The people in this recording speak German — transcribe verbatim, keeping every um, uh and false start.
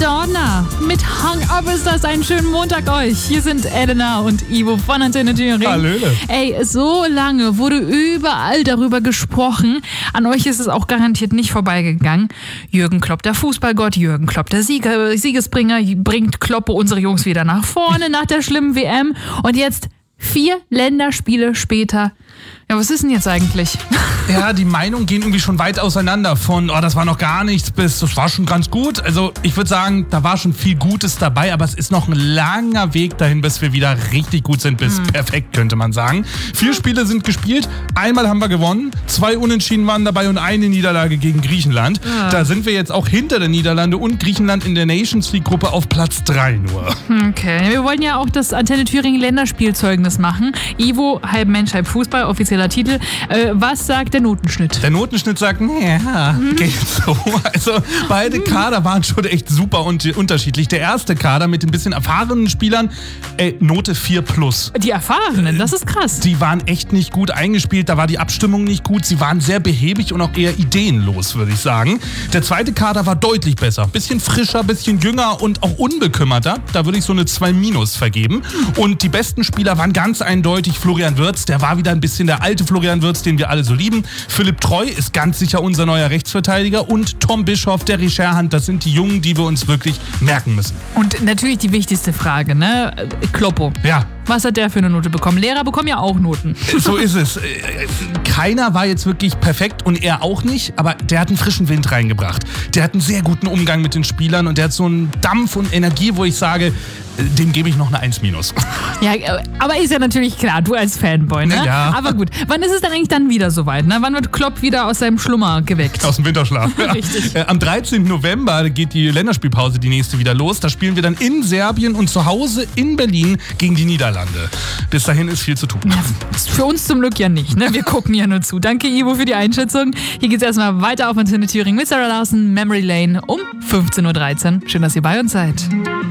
Madonna mit Hung Up ist das. Einen schönen Montag euch. Hier sind Elena und Ivo von Antenne Thüringen. Hallöle. Ey, so lange wurde überall darüber gesprochen. An euch ist es auch garantiert nicht vorbeigegangen. Jürgen Klopp, der Fußballgott, Jürgen Klopp, der Sieger, Siegesbringer, bringt Kloppe unsere Jungs wieder nach vorne nach der schlimmen W M. Und jetzt vier Länderspiele später. Ja, was ist denn jetzt eigentlich? Ja, die Meinungen gehen irgendwie schon weit auseinander. Von, oh, das war noch gar nichts, bis, das war schon ganz gut. Also ich würde sagen, da war schon viel Gutes dabei, aber es ist noch ein langer Weg dahin, bis wir wieder richtig gut sind, bis hm. perfekt, könnte man sagen. Vier Spiele sind gespielt, einmal haben wir gewonnen, zwei Unentschieden waren dabei und eine Niederlage gegen Griechenland. Ja. Da sind wir jetzt auch hinter der Niederlande und Griechenland in der Nations League-Gruppe auf Platz drei nur. Okay, wir wollen ja auch das Antenne Thüringen Länderspielzeugnis machen. Ivo, halb Mensch, halb Fußball, offizieller Titel. Äh, was sagt der Notenschnitt? Der Notenschnitt sagt, ja, mhm. geht so. Also beide Kader waren schon echt super und unterschiedlich. Der erste Kader mit den bisschen erfahrenen Spielern, äh, Note vier plus. Die Erfahrenen, das ist krass. Die waren echt nicht gut eingespielt, da war die Abstimmung nicht gut. Sie waren sehr behäbig und auch eher ideenlos, würde ich sagen. Der zweite Kader war deutlich besser. Bisschen frischer, bisschen jünger und auch unbekümmerter. Da würde ich so eine zwei minus vergeben. Und die besten Spieler waren ganz eindeutig Florian Wirtz. Der war wieder ein bisschen der alte Florian Wirtz, den wir alle so lieben. Philipp Treu ist ganz sicher unser neuer Rechtsverteidiger und Tom Bischoff, der Richerhand, das sind die Jungen, die wir uns wirklich merken müssen. Und natürlich die wichtigste Frage, ne? Kloppo. Ja. Was hat der für eine Note bekommen? Lehrer bekommen ja auch Noten. So ist es. Keiner war jetzt wirklich perfekt und er auch nicht, aber der hat einen frischen Wind reingebracht. Der hat einen sehr guten Umgang mit den Spielern und der hat so einen Dampf und Energie, wo ich sage, dem gebe ich noch eine eins minus. Ja, aber ist ja natürlich klar, du als Fanboy, ne? Ja. Aber gut, wann ist es dann eigentlich dann wieder soweit, ne? Wann wird Klopp wieder aus seinem Schlummer geweckt? Aus dem Winterschlaf. Ja. Richtig. Am dreizehnten November geht die Länderspielpause, die nächste, wieder los. Da spielen wir dann in Serbien und zu Hause in Berlin gegen die Niederlande. Bis dahin ist viel zu tun. Ja, für uns zum Glück ja nicht, ne? Wir gucken ja nur zu. Danke, Ivo, für die Einschätzung. Hier geht's erstmal weiter auf Antenne Thüringen mit Sarah Larsen, Memory Lane um fünfzehn Uhr dreizehn. Schön, dass ihr bei uns seid.